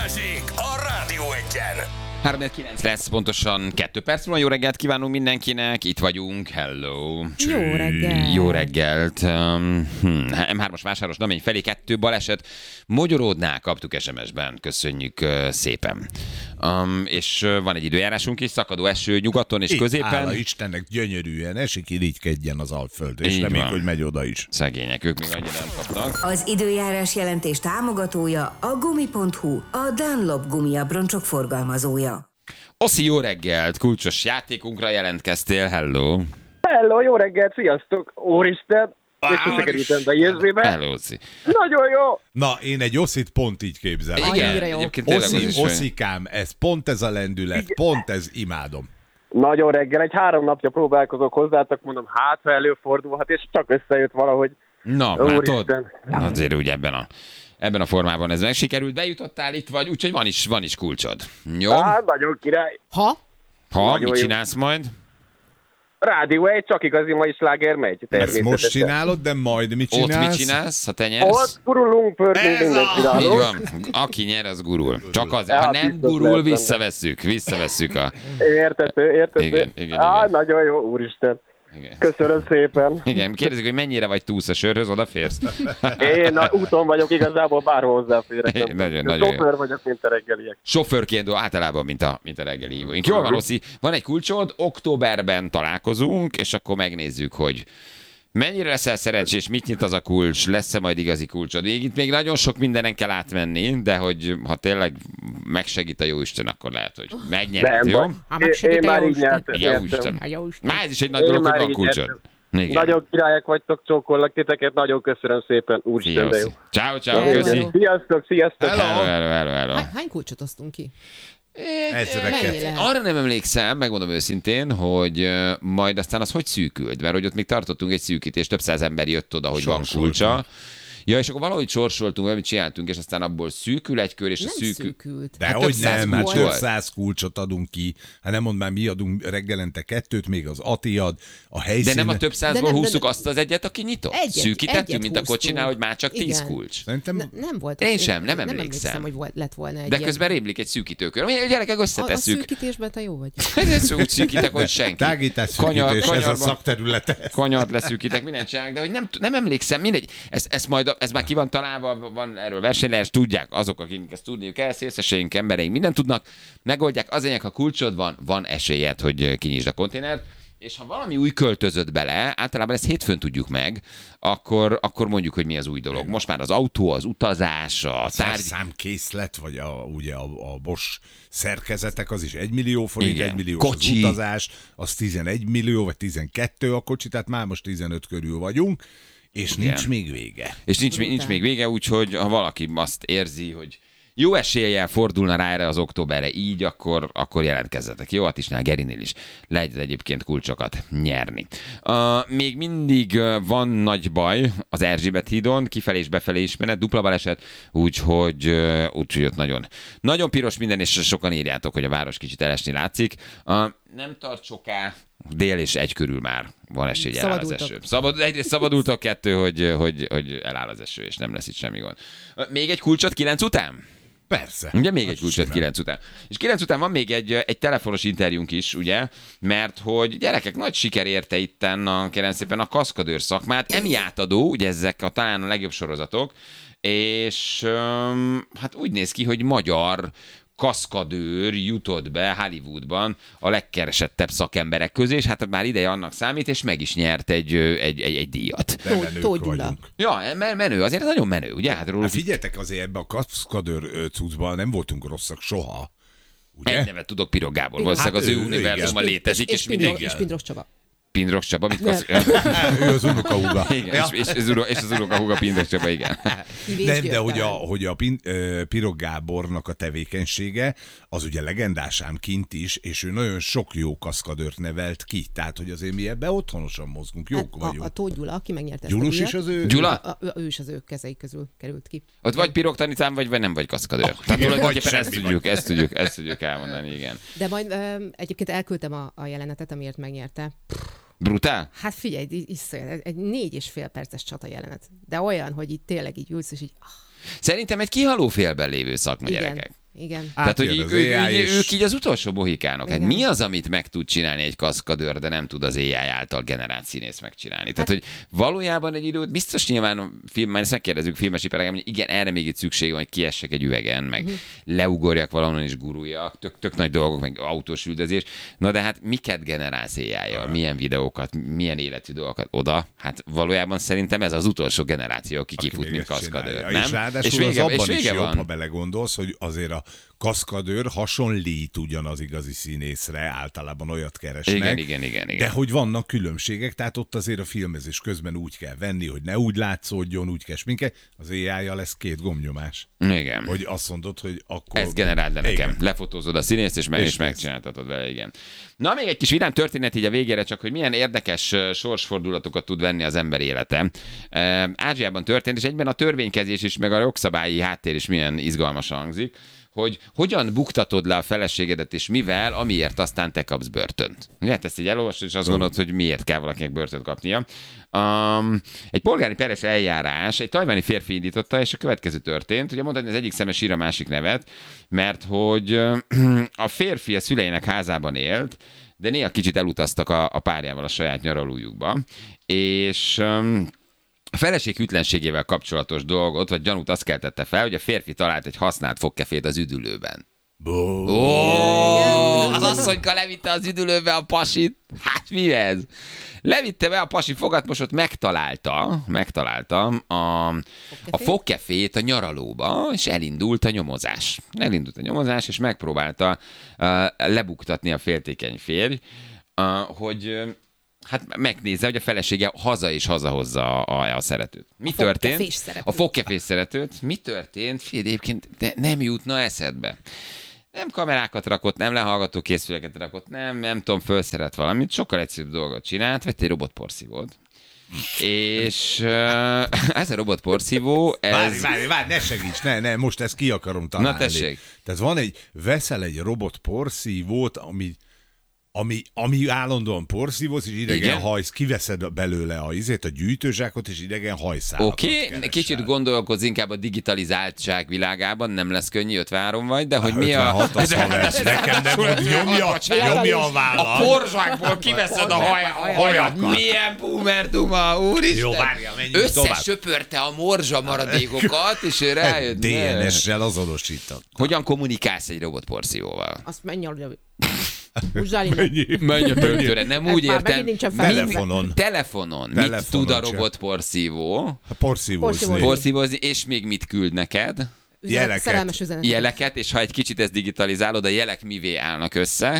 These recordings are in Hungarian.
Balázsék a Rádió Egyen. 3-9 lesz, pontosan 2 perc múlva. Jó reggelt kívánunk mindenkinek, itt vagyunk, hello. Jó reggelt. Jó reggelt. M3-as vásáros Namény felé 2 baleset. Mogyoródnál kaptuk SMS-ben, köszönjük szépen. És van egy időjárásunk is, szakadó eső nyugaton és középen. Hála Istennek, gyönyörűen esik, irigykedjen az Alföld, és Így reméljük, van. hogy megy oda is. Szegények, ők még annyira nem kapnak. Az időjárás jelentés támogatója a Gumi.hu, a Dunlop gumiabroncsok forgalmazója. Oszi, jó reggelt, kulcsos játékunkra jelentkeztél, hello. Hello, jó reggelt, sziasztok! Úristen! És kerültem be érzébe. Hello, Oszi. Nagyon jó! Na, én egy Oszit pont így képzelem. Annyira jó. Egyébként tényleg az is olyan. Oszikám, ez pont ez a lendület, pont ez, imádom. Nagyon reggel, egy 3 napja próbálkozok hozzátok, mondom, hát ha előfordulhat, és csak összejött valahogy. Na, látod? Úristen. Azért úgy ebben a formában ez meg sikerült. Bejutottál itt vagy, úgyhogy van is kulcsod. Jó? Hát, nagyon király. Ha? Ha, nagyon mit jó. csinálsz majd? Rádió egy, csak igazi mai sláger megy. Ezt természetesen. most csinálod, de majd mit Ott csinálsz? mit csinálsz, ha te nyersz? Ott gurulunk, pörgünk, Ez mindent a- Így csinálunk. van. Aki nyer, az gurul. Csak az, Ja, ha nem biztos gurul, lehet visszavesszük a... Értető. Igen. Nagyon jó, úristen. Igen. Köszönöm szépen. Igen, kérdezik, hogy mennyire vagy túlsz a sörhöz, odaférsz? Én úton vagyok, igazából bárhol hozzáférek. Nagyon Sofőr vagyok, mint a reggeliek. Sofőrként általában, mint a reggeli hívóink. Jól van, Oszi, van egy kulcsod, októberben találkozunk, és akkor megnézzük, hogy mennyire leszel szerencsés, mit nyit az a kulcs, lesz-e majd igazi kulcsod. Itt még nagyon sok mindenen kell átmenni, de hogy ha tényleg megsegít a jóisten, akkor lehet, hogy megnyert, Nem jó? baj. Én már így nyertem. Jóisten. Jó Isten. Már ez is egy nagy Én dolog, hogy már van így kulcsod. nyertem. Igen. Nagyon királyok vagytok, csókollak titeket, nagyon köszönöm szépen, úristen, de jó. Ciao, Hello. köszi. Sziasztok! Hello. Hány kulcsot osztunk ki? Ezreket. Mennyire? Arra nem emlékszem, megmondom őszintén, hogy majd aztán az hogy szűkült, mert hogy ott még tartottunk egy szűkítést, több száz ember jött oda, hogy van Sorsoltunk. kulcsa. Ja, és akkor valahogy sorsoltunk, valamit csináltunk, és aztán abból szűkül egy kör, és a Nem szűkül... szűkült. De Hát hogy több száz nem, hát kulcs több volt. 100 kulcsot adunk ki. Hát nem mondd már, mi adunk reggelente 2, még az Ati ad, a De helyszínen. nem a több százból De nem, húzzuk de- azt az egyet, aki nyitott? Szűkítettünk, egyet mint a kocsinál, húztunk. hogy már csak 10 Igen. kulcs. Szerintem Nem volt. Én sem, nem Nem emlékszem. emlékszem, hogy lett volna egy De ilyen. közben rémlik egy szűkítőkör. Gyerekek, A összetesszük. szűkítésben te jó vagy. Ez úgy szűkítek, hogy senki. tágítás szűkítés, ez a Kanyarban- szakterülete. Kanyart leszűkítek, mindent csinálnak, de hogy nem emlékszem, mindegy. Ez már ki van találva, van erről versenylees, tudják azok, akik ezt tudniuk kell, szélszeseink, embereink, mindent tudnak, megoldják. Az enyek, ha kulcsod van esélyed, hogy kinyisd a konténert. És ha valami új költözött bele, általában ezt hétfőn tudjuk meg, akkor mondjuk, hogy mi az új dolog. Most már az autó, az utazás, a tárgy... Számkészlet, vagy ugye a Bosch szerkezetek, az is 1 millió forint, Igen. 1 millió Kocsi. az utazás, az 11 millió, vagy 12 a kocsi, tehát már most 15 körül vagyunk, és nincs még vége. És nincs még vége, úgyhogy ha valaki azt érzi, hogy jó eséllyel fordulna rá erre az októberre így, akkor jelentkezzetek. Jó, Atisnál, Gerinél is lehet egyébként kulcsokat nyerni. Még mindig van nagy baj az Erzsébet hídon, kifelé és befelé is menet, dupla baleset, úgyhogy ott nagyon piros minden, és sokan írjátok, hogy a város kicsit elesni látszik. Nem tart soká, dél és 1 körül már van esély, hogy eláll az eső. Egyrészt szabadultok, 2, hogy eláll az eső, és nem lesz itt semmi gond. Még egy kulcsot 9 után? Persze. Ugye még egy Az kulcsot simán. 9 után. És 9 után van még egy telefonos interjúnk is, ugye? Mert hogy gyerekek, nagy siker érte itten kérem szépen a kaszkadőr szakmát. Emmy átadó, ugye ezek talán a legjobb sorozatok, és hát úgy néz ki, hogy magyar kaszkadőr jutott be Hollywoodban a legkeresettebb szakemberek közé, és hát már ideje annak számít, és meg is nyert egy díjat. De menők Tóth Gyula. vagyunk. Ja, menő, azért nagyon menő, ugye? Hát róluk Hát figyeljetek, azért ebbe a kaszkadőr cuccban nem voltunk rosszak soha. Ugye? egy nevet tudok, Pirog Gábor. Valószínűleg az Hát ő ő, univerzuma igen. létezik, és mindenki. És Pindros Csaba. Pindros Csaba, mit Ő az unokahúga. Igen, és az unokahúga Pindros Csaba, igen. Nem, de hogy a Pirog Gábornak a tevékenysége, az ugye legendás ám kint is, és ő nagyon sok jó kaszkadőrt nevelt ki. Tehát, hogy azért mi ebbe otthonosan mozgunk, jók A vagyunk. Tóth Gyula, aki megnyerte ezt a Gyulus díjat. is az ő... Gyula? Ő is az ő kezei közül került ki. Ott vagy pirogtanítám, vagy nem vagy kaszkadőr. Tehát igen, tulajdonképpen vagy ezt tudjuk elmondani, igen. De majd egyébként elküldtem a jelenetet, amiért megnyerte. Brutál? Hát figyelj, iszonyat, egy 4,5 perces csata jelenet. De olyan, hogy itt tényleg így ülsz, és így... Szerintem egy kihaló félben lévő szakma, gyerekek. Igen. Tehát, hogy Átjön az ők, AI, és- ők így az utolsó mohikánok. Hát Igen. mi az, amit meg tud csinálni egy kaszkadőr, de nem tud az AI által generált színész megcsinálni? Tehát, hogy valójában egy időt, biztos nyilván a film, már ezt megkérdezzük filmesiparában, hogy igen, erre még itt szükség van, hogy kiessek egy üvegen, meg leugorjak valahonnan és guruljak, tök nagy dolgok, meg autós üldözés. Na de hát miket generálsz AI-jal? Milyen videókat, milyen életű dolgokat oda? Hát valójában szerintem ez az utolsó generáció, aki kifut, még mint ezt kaszkadőr. csinálja. Nem? És ráadásul az abban is vége jobb, ha belegondolsz, hogy azért a kaszkadőr hasonlít ugyan az igazi színészre, általában olyat keresnek. Igen. De hogy vannak különbségek, tehát ott azért a filmezés közben úgy kell venni, hogy ne úgy látszódjon, úgy kell sminkelni. Az AI-ja lesz 2 gombnyomás. Igen. Hogy azt mondod, hogy akkor... Ezt generáld le nekem. Igen. Lefotózod a színészt, és És megcsináltatod vele, igen. Na, még egy kis vidám történet így a végére, csak hogy milyen érdekes sorsfordulatokat tud venni az ember élete. Ázsiában történt, és egyben a törvénykezés is, meg a jogszabályi háttér is milyen izgalmasan hangzik, hogy hogyan buktatod le a feleségedet, és mivel, amiért aztán te kapsz börtönt. Hát ezt így elolvasod, és azt gondolod, hogy miért kell valakinek börtönt kapnia. Egy polgári peres eljárás egy tajvani férfi indította, és a következő történt. Ugye mondta, hogy az egyik szeme sír a másik nevet, mert hogy a férfi a szüleinek házában élt, de néha kicsit elutaztak a párjával a saját nyaralójukba, és a feleség hűtlenségével kapcsolatos dolgot, vagy gyanút azt keltette fel, hogy a férfi talált egy használt fogkefét az üdülőben. Az asszonyka levitte az üdülőbe a pasit. Hát mi ez? Levitte be a pasi fogatmosot, megtalálta a fogkefét a nyaralóba, és elindult a nyomozás. És megpróbálta lebuktatni a féltékeny férj, hogy hát megnézze, hogy a felesége haza és hazahozza a szeretőt. Mi történt? A fogkefés szeretőt. Mi történt? Egyébként nem jutna eszedbe. Nem kamerákat rakott, nem lehallgató készüléket rakott, nem tudom, felszeret valamit, sokkal egyszerűbb dolgot csinált, vett egy robotporszívót. És ez a robotporszívó, ez... Várj, ne segíts, ne, most ezt ki akarom találni. Na tessék. Tehát veszel egy robotporszívót, ami állandóan porszívóz, és idegen Igen? hajsz, kiveszed belőle a gyűjtőzsákot, és idegen hajszálatot Oké, kicsit gondolkozz inkább a digitalizáltság világában, nem lesz könnyű, 53 vagy, de hogy mi a... 56 az haver, nekem nem mond, nyomja a vállat. A porzsákból kiveszed a hajat. Milyen boomer duma, úristen! Jó, várjál, menjünk tovább. Összesöpörte a morzsa maradékokat, és ő rájött. DNS-sel azonosított. Hogyan kommunikálsz egy robotporszívóval? Azt menj aludni. Húzzál innen. Menj a töltőre, nem úgy már értem. megint nincsen fel. Telefonon. Mit tud a robotporszívó? Porszívózni. Porszívózni, és még mit küld neked? Jeleket. Szerelmes üzenet. Jeleket, és ha egy kicsit ezt digitalizálod, a jelek mivé állnak össze?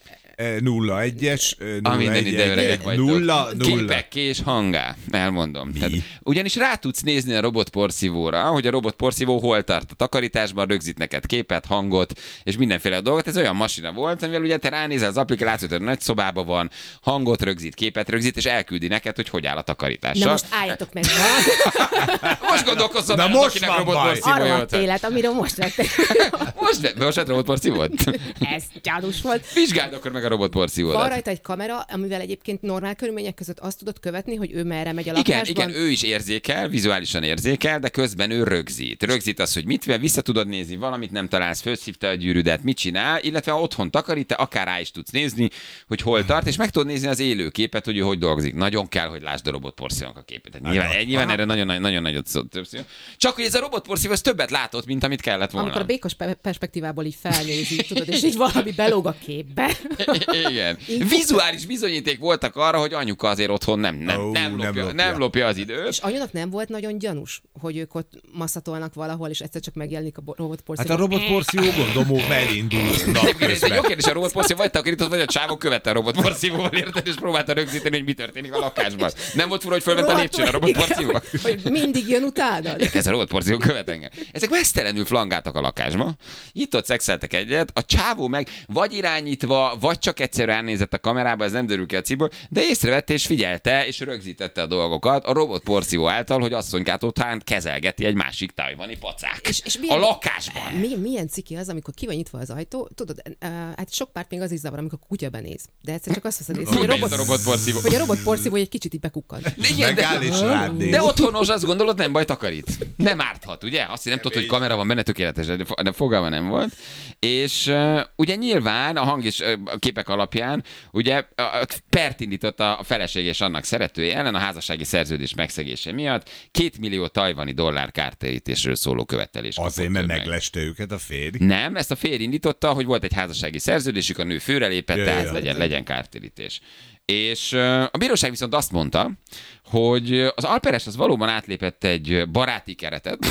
0-1-es, A minden időre vagytok. 0. Képekké és hangá, elmondom. Tehát, ugyanis rá tudsz nézni a robotporszívóra, hogy a robotporszívó hol tart a takarításban, rögzít neked képet, hangot, és mindenféle dolgot. Ez olyan masina volt, amivel ugye te ránézel az applikációt, hogy nagy szobában van, hangot rögzít, képet rögzít, és elküldi neked, hogy áll a takarítással. Na most álljatok meg. Most gondolkozzon Na el, most akinek van robotporszívója Arra volt. élet, amiről most vettek. Most vett robotporszívót? Ez gyanús volt. Vizsgáld akkor meg a robotporszívódat. Van rajta egy kamera, amivel egyébként normál körülmények között azt tudod követni, hogy ő merre megy a Igen, lakásban. ő is érzékel, vizuálisan érzékel, de közben ő rögzít. Rögzít azt, hogy mit vissza tudod nézni, valamit nem találsz, felszívta a gyűrűdet, mit csinál, illetve ha otthon takarít, te akár rá is tudsz nézni, hogy hol tart, és meg tudod nézni az élő képet, hogy ő hogy dolgozik. Nagyon kell, hogy lásd a robotporszívónak a képét. Nyilván erre nagyon nagyot szólt. Csak hogy ez a robotporszívó az többet látott, mint amit kellett volna. Amikor a békos perspektívából így felnézi, tudod, és így valami belóg a képbe. Igen. Vizuális bizonyíték voltak arra, hogy anyuka azért otthon nem lopja az időt. És anyunak nem volt nagyon gyanús, hogy ők ott masszatolnak valahol, és egyszer csak megjelenik a robotporszívó. Hát a robotporszívó gondolom elindul. Ez egy jó kérdés, a robotporszívó vagy takarított, vagy a csávó követte a robotporszívóval, érted, és próbálta rögzíteni, hogy mi történik a lakásban. Nem volt fura, hogy fölment a lépcsőn a robotporszívó? Hogy mindig jön utánad. Ez a robotporszívó követ engem. Ezek mesztelenül flangáltak a lakásba. Itt ott szexeltek egyet, a csávó meg vagy irányítva, vagy csak csak egyszerűen ránézett a kamerába, ez nem derül ki a cikkből, de észrevette és figyelte, és rögzítette a dolgokat a robotporszívó által, hogy asszonykát otthán kezelgeti egy másik tajvani pacák. És a lakásban. Milyen ciki az, amikor ki van nyitva az ajtó? Tudod, hát sok párt még az is zavar, amikor a kutya benéz. De egyszer csak azt veszed észre, hogy a robotporszívó egy kicsit így bekukkan. Megáll és rád néz. De otthonos, azt gondolod, nem baj, takarít. Nem árthat, ugye? Azt nem tudod, hogy kamera van benne, tökéletes, de fogalma nem volt. És ugye nyilván a hang és a képek alapján ugye pert indított a feleség és annak szeretője ellen a házassági szerződés megszegése miatt 2 millió tajvani dollár kártérítésről szóló követelés. Azért, mert megleste őket a férj? Nem, ezt a férj indította, hogy volt egy házassági szerződésük, a nő főrelépett, tehát legyen kártérítés. És a bíróság viszont azt mondta, hogy az alperes az valóban átlépett egy baráti keretet.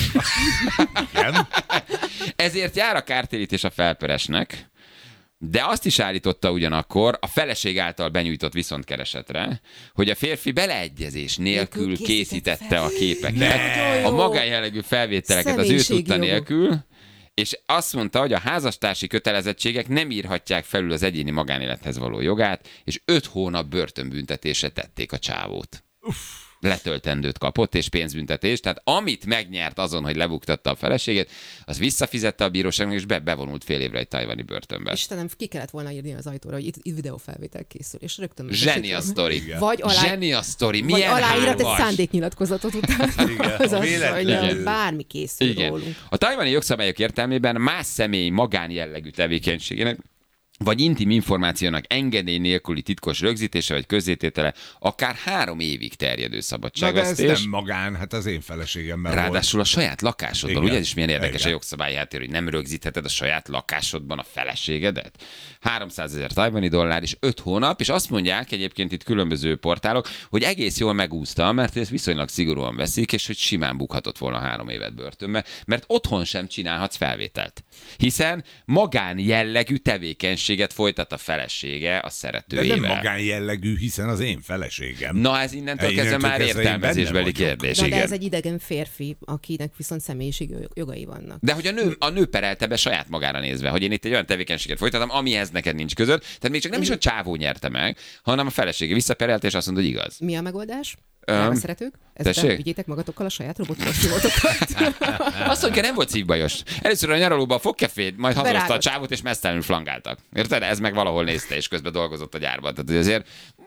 Igen. Ezért jár a kártérítés a felperesnek, de azt is állította ugyanakkor a feleség által benyújtott viszontkeresetre, hogy a férfi beleegyezés nélkül készítette a képeket, a magánjellegű felvételeket az ő tudta nélkül, és azt mondta, hogy a házastársi kötelezettségek nem írhatják felül az egyéni magánélethez való jogát, és 5 hónap börtönbüntetésre tették a csávót. Letöltendőt kapott, és pénzbüntetést, tehát amit megnyert azon, hogy lebuktatta a feleségét, az visszafizette a bíróságnak, és bevonult fél évre egy tajvani börtönbe. Istenem, ki kellett volna írni az ajtóra, hogy itt videófelvétel készül, és rögtön... Zseni sztori. Zseni a sztori. Vagy aláírat egy szándéknyilatkozatot után. Az hogy bármi készül rólunk. A tajvani jogszabályok értelmében más személy magánjellegű tevékenységének vagy intim információnak engedély nélküli titkos rögzítése vagy közzététele akár 3 évig terjedő szabadságvesztés. Na, ez nem magán, hát az én feleségemmel ráadásul volt. A saját lakásodban, Igen. ugye ez is milyen érdekes Igen. a jogszabályi háttér, hogy nem rögzítheted a saját lakásodban a feleségedet. 300 000 tajvani dollár és 5 hónap, és azt mondják egyébként itt különböző portálok, hogy egész jól megúszta, mert ezt viszonylag szigorúan veszik, és hogy simán bukhatott volna 3 évet börtönbe, mert otthon sem csinálhatsz felvételt. Hiszen magán jellegű tevékenységet folytat a felesége a szeretőjével. De nem magánjellegű, hiszen az én feleségem. Na ez innentől kezdve már értelmezésbeli kérdés. De ez egy idegen férfi, akinek viszont személyiségi jogai vannak. De hogy a nő perelte be saját magára nézve, hogy én itt egy olyan tevékenységet folytatom, amihez neked nincs között. Tehát még csak nem is a csávó nyerte meg, hanem a felesége visszaperelte, és azt mondta, hogy igaz. Mi a megoldás? A szeretők? Tessék? Vigyétek magatokkal a saját robotporszívótokat. Azt mondja, nem volt szívbajos. Először a nyaralóba a fogkefét, majd hazahozta a csávót, és mesztelenül flangáltak. Érted? Ez meg valahol nézte, és közben dolgozott a gyárban. Tehát azért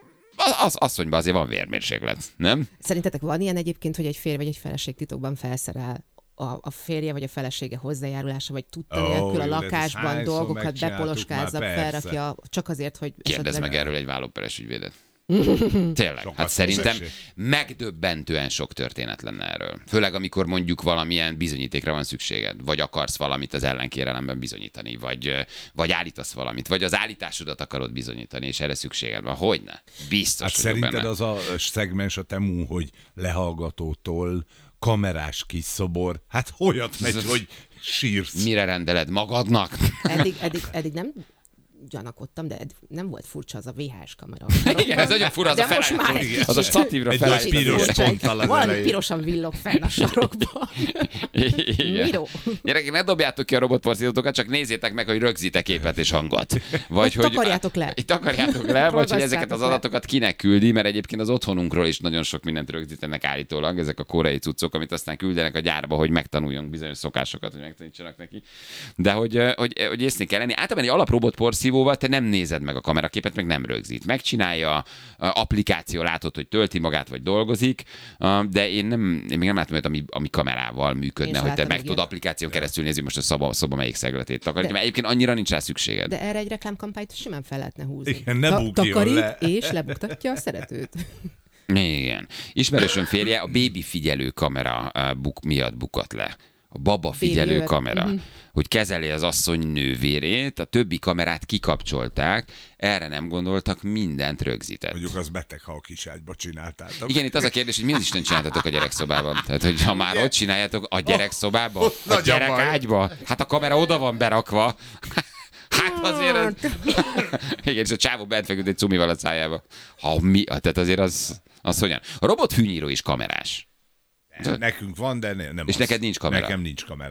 az asszonyban azért van vérmérséklet, nem? Szerintetek van ilyen egyébként, hogy egy férj vagy egy feleség titokban felszerel a férje vagy a felesége hozzájárulása, vagy tudta nélkül a lakásban dolgokat bepoloskázza, felrakja, csak azért, hogy... Kérdezz meg erről egy vállóperes ügyvédet. Tényleg, hát szerintem megdöbbentően sok történet lenne erről. Főleg, amikor mondjuk valamilyen bizonyítékra van szükséged, vagy akarsz valamit az ellenkérelemben bizonyítani, vagy állítasz valamit, vagy az állításodat akarod bizonyítani, és erre szükséged van. Hogyne? Biztos, hát szerinted benne. Az a szegmens a Temu, hogy lehallgatótól kamerás kis szobor, hát olyat megy, hogy sírsz. Mire rendeled magadnak? Eddig nem gyanakodtam, de nem volt furcsa az a VHS kamera. Igen, ez nagyon fura, az de a felállító. Az a statívra felállító. Egy piros ponttal az valami elején. pirosan villog fenn a sarokba. Miró. Gyerekek, ne dobjátok ki a robotporszívótokat, csak nézzétek meg, hogy rögzítek képet és hangot. Vagy hogy takarjátok le. Takarjátok le, vagy hogy ezeket az adatokat kinek küldi, mert egyébként az otthonunkról is nagyon sok mindent rögzítenek állítólag, ezek a koreai cuccok, amit aztán küldenek a gyárba, hogy megtanuljunk bizonyos szokásokat, hogy megtanítsanak neki. De hogy észnél kell lenni. Általában egy alaprobotporszívóval te nem nézed meg a kameraképet, meg nem rögzít. Megcsinálja, applikáció látod, hogy tölti magát, vagy dolgozik, de én még nem látom olyat, ami kamerával működne, hogy te meg tudod applikáción keresztül nézni most a szoba melyik szegletét takarítja, mert egyébként annyira nincs rá szükséged. De erre egy reklámkampányt simán fel lehetne húzni. Igen, ne bukjon takarít le. És lebuktatja a szeretőt. Igen. Ismerősöm férje a bébi figyelő kamera miatt bukott le. A baba figyelő kamera, hogy kezeli az asszony nővérét, a többi kamerát kikapcsolták, erre nem gondoltak, mindent rögzített. Mondjuk az beteg, ha a kiságyba csináltátok. Igen, itt az a kérdés, hogy mi az Isten csináltatok a gyerekszobában? Tehát, hogy ha már ott csináljátok a gyerekszobában, a gyerekágyba, hát a kamera oda van berakva. Hát azért igen, és a csávó bent feküdt egy cumival a szájába. Tehát azért az hogyan? A robothűnyíró is kamerás. Nekünk van, de nem. És neked nincs kamera? Nekem nincs kamerája.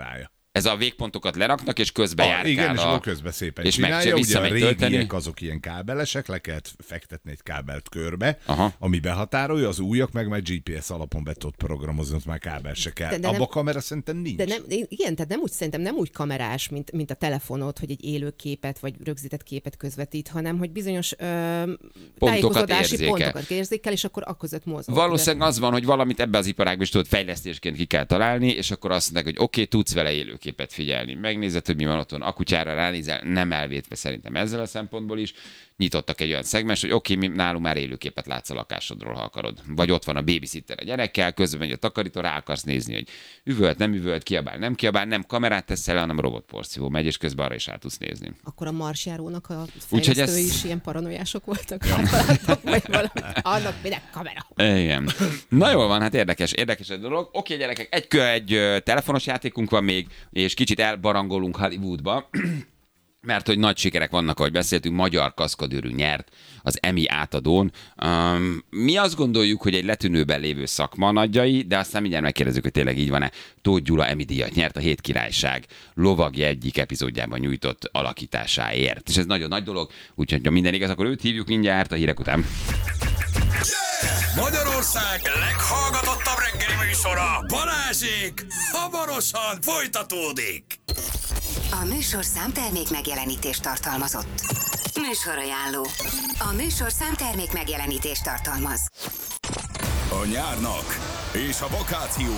Ez a végpontokat leraknak, és közben járkál. Igen, és közben szépen és csinálja. Ugye a régiek tölteni. azok ilyen kábelesek, le kellett fektetni egy kábelt körbe, Aha. ami behatárolja, az újak meg már GPS alapon be tudod programozni, ott már kábel se kell. Abba a kamera szerintem nincs. De igen, tehát szerintem nem úgy kamerás, mint a telefonod, hogy egy élő képet vagy rögzített képet közvetít, hanem hogy bizonyos tájékozódási pontokat érzékel, és akkor között mozog. Valószínűleg az van, hogy valamit ebbe az iparágban is tudod fejlesztésként ki kell találni, és akkor azt mondják, hogy oké, tudsz vele élőképet figyelni. Megnézed, hogy mi van otthon, a kutyára ránézel, nem elvétve szerintem ezzel a szempontból is. Nyitottak egy olyan szegmens, hogy oké, nálunk már élőképet látsz a lakásodról, ha akarod. Vagy ott van a babysitter a gyerekkel, közben megy a takarító, rá akarsz nézni, hogy üvölt, nem üvölt, kiabál, nem kiabál, nem kamerát teszel le, hanem robotporció megy, és közben arra is rá tudsz nézni. Akkor a marsjárónak a fejlesztői is ilyen paranoiások voltak. Annak minek kamera. Igen. Na jól van, hát érdekes a dolog. Oké, gyerekek, egy telefonos játékunk van még, és kicsit elbarangolunk Hollywoodba. Mert hogy nagy sikerek vannak, ahogy beszéltünk, magyar kaszkadőrű nyert az Emmy átadón. Mi azt gondoljuk, hogy egy letűnőben lévő szakma nagyjai, de aztán mindjárt megkérdezzük, hogy tényleg így van-e. Tóth Gyula Emmy díjat nyert a Hét Királyság lovagja egyik epizódjában nyújtott alakításáért. És ez nagyon nagy dolog, úgyhogy ha minden igaz, akkor őt hívjuk mindjárt a hírek után. Magyarország leghallgatottabb reggeli műsora, Balázsék, hamarosan folytatódik. A műsor számtermék megjelenítést tartalmazott. Műsorajánló. A műsor számtermék megjelenítést tartalmaz. A nyárnak és a vakációnak